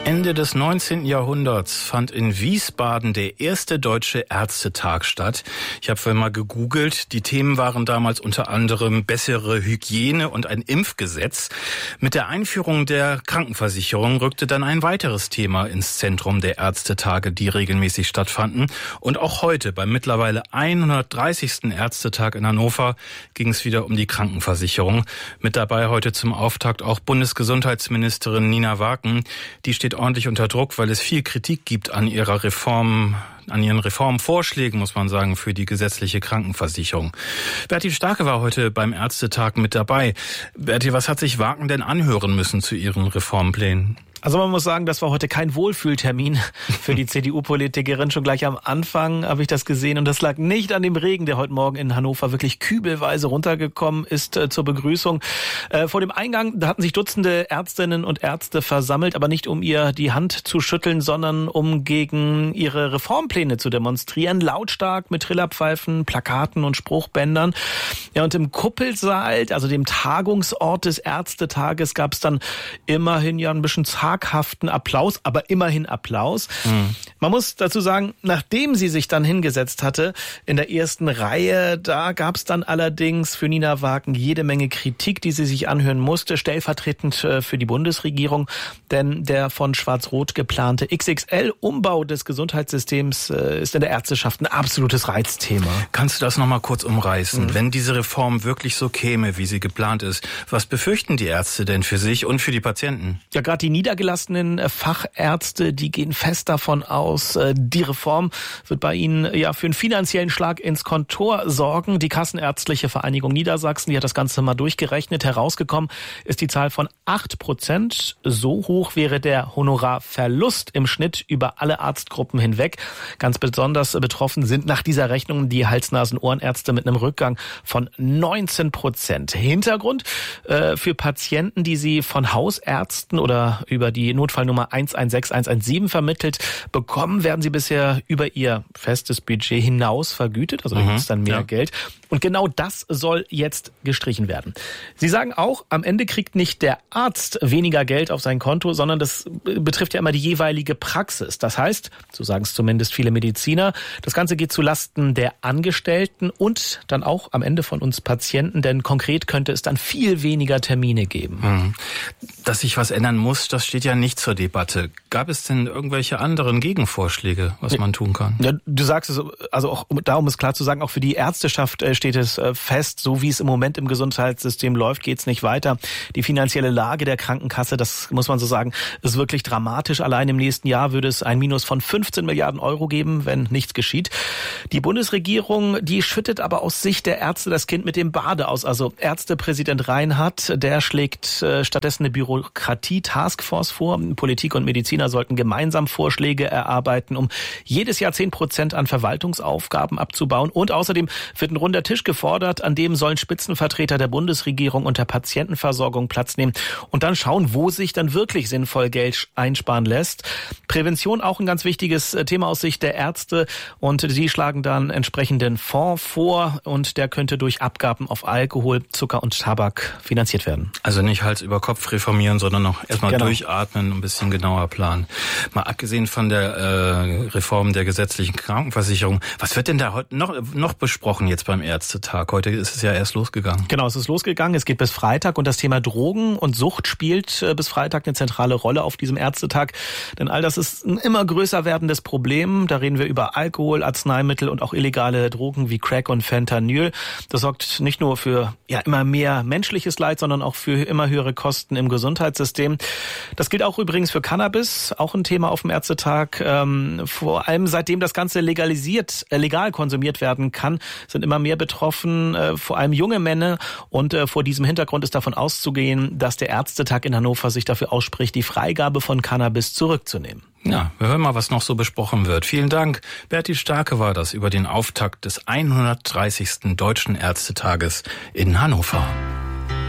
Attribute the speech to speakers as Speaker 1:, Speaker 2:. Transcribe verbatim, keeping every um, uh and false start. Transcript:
Speaker 1: Ende des neunzehnten Jahrhunderts fand in Wiesbaden der erste deutsche Ärztetag statt. Ich habe vorhin mal gegoogelt. Die Themen waren damals unter anderem bessere Hygiene und ein Impfgesetz. Mit der Einführung der Krankenversicherung rückte dann ein weiteres Thema ins Zentrum der Ärztetage, die regelmäßig stattfanden. Und auch heute, beim mittlerweile hundertdreißigsten Ärztetag in Hannover, ging es wieder um die Krankenversicherung. Mit dabei heute zum Auftakt auch Bundesgesundheitsministerin Nina Waken. Die steht ordentlich unter Druck, weil es viel Kritik gibt an ihrer Reform, an ihren Reformvorschlägen, muss man sagen, für die gesetzliche Krankenversicherung. Berti Starke war heute beim Ärztetag mit dabei. Berti, was hat sich Waken denn anhören müssen zu ihren Reformplänen?
Speaker 2: Also man muss sagen, das war heute kein Wohlfühltermin für die C D U-Politikerin. Schon gleich am Anfang habe ich das gesehen und das lag nicht an dem Regen, der heute Morgen in Hannover wirklich kübelweise runtergekommen ist äh, zur Begrüßung. Äh, vor dem Eingang, da hatten sich Dutzende Ärztinnen und Ärzte versammelt, aber nicht um ihr die Hand zu schütteln, sondern um gegen ihre Reformpläne zu demonstrieren, lautstark mit Trillerpfeifen, Plakaten und Spruchbändern. Ja, und im Kuppelsaal, also dem Tagungsort des Ärztetages, gab es dann immerhin ja ein bisschen Zeit zaghaften Applaus, aber immerhin Applaus. Mhm. Man muss dazu sagen, nachdem sie sich dann hingesetzt hatte, in der ersten Reihe, da gab es dann allerdings für Nina Waken jede Menge Kritik, die sie sich anhören musste, stellvertretend für die Bundesregierung, denn der von Schwarz-Rot geplante X X L-Umbau des Gesundheitssystems ist in der Ärzteschaft ein absolutes Reizthema.
Speaker 1: Kannst du das nochmal kurz umreißen? Mhm. Wenn diese Reform wirklich so käme, wie sie geplant ist, was befürchten die Ärzte denn für sich und für die Patienten?
Speaker 2: Ja, gerade die Niedergelassenen Fachärzte, die gehen fest davon aus, die Reform wird bei ihnen ja für einen finanziellen Schlag ins Kontor sorgen. Die Kassenärztliche Vereinigung Niedersachsen, die hat das Ganze mal durchgerechnet. Herausgekommen ist die Zahl von acht Prozent. So hoch wäre der Honorarverlust im Schnitt über alle Arztgruppen hinweg. Ganz besonders betroffen sind nach dieser Rechnung die Hals-Nasen-Ohrenärzte mit einem Rückgang von neunzehn Prozent. Hintergrund äh, für Patienten, die sie von Hausärzten oder über die Notfallnummer eins eins sechs eins eins sieben vermittelt bekommen, werden sie bisher über ihr festes Budget hinaus vergütet. Also da gibt es dann mehr ja. Geld. Und genau das soll jetzt gestrichen werden. Sie sagen auch, am Ende kriegt nicht der Arzt weniger Geld auf sein Konto, sondern das betrifft ja immer die jeweilige Praxis. Das heißt, so sagen es zumindest viele Mediziner, das Ganze geht zu Lasten der Angestellten und dann auch am Ende von uns Patienten, denn konkret könnte es dann viel weniger Termine geben.
Speaker 1: Dass sich was ändern muss, das steht ja nicht zur Debatte. Gab es denn irgendwelche anderen Gegenvorschläge, was man tun kann?
Speaker 2: Ja, du sagst es, also auch da, um es klar zu sagen, auch für die Ärzteschaft steht es fest, so wie es im Moment im Gesundheitssystem läuft, geht es nicht weiter. Die finanzielle Lage der Krankenkasse, das muss man so sagen, ist wirklich dramatisch. Allein im nächsten Jahr würde es ein Minus von fünfzehn Milliarden Euro geben, wenn nichts geschieht. Die Bundesregierung, die schüttet aber aus Sicht der Ärzte das Kind mit dem Bade aus. Also Ärztepräsident Reinhardt, der schlägt stattdessen eine Bürokratie-Taskforce vor. Politik und Mediziner sollten gemeinsam Vorschläge erarbeiten, um jedes Jahr zehn Prozent an Verwaltungsaufgaben abzubauen. Und außerdem wird ein runder Tisch gefordert, an dem sollen Spitzenvertreter der Bundesregierung und der Patientenversorgung Platz nehmen und dann schauen, wo sich dann wirklich sinnvoll Geld einsparen lässt. Prävention auch ein ganz wichtiges Thema aus Sicht der Ärzte und sie schlagen dann entsprechenden Fonds vor und der könnte durch Abgaben auf Alkohol, Zucker und Tabak finanziert werden.
Speaker 1: Also nicht Hals über Kopf reformieren, sondern noch erstmal genau. durchatmen, ein bisschen genauer planen. Mal abgesehen von der äh, Reform der gesetzlichen Krankenversicherung, was wird denn da heute noch, noch besprochen jetzt beim Ärztetag? Heute ist es ja erst losgegangen.
Speaker 2: Genau, es ist losgegangen. Es geht bis Freitag und das Thema Drogen und Sucht spielt bis Freitag eine zentrale Rolle auf diesem Ärztetag. Denn all das ist ein immer größer werdendes Problem. Da reden wir über Alkohol, Arzneimittel und auch illegale Drogen wie Crack und Fentanyl. Das sorgt nicht nur für ja immer mehr menschliches Leid, sondern auch für immer höhere Kosten im Gesundheitssystem. Das gilt auch übrigens für Cannabis, auch ein Thema auf dem Ärztetag. Ähm, vor allem seitdem das Ganze legalisiert, äh, legal konsumiert werden kann, sind immer mehr betroffen, äh, vor allem junge Männer. Und äh, vor diesem Hintergrund ist davon auszugehen, dass der Ärztetag in Hannover sich dafür ausspricht, die Freigabe von Cannabis zurückzunehmen.
Speaker 1: Ja, wir hören mal, was noch so besprochen wird. Vielen Dank. Berti Starke war das über den Auftakt des hundertdreißigsten Deutschen Ärztetages in Hannover.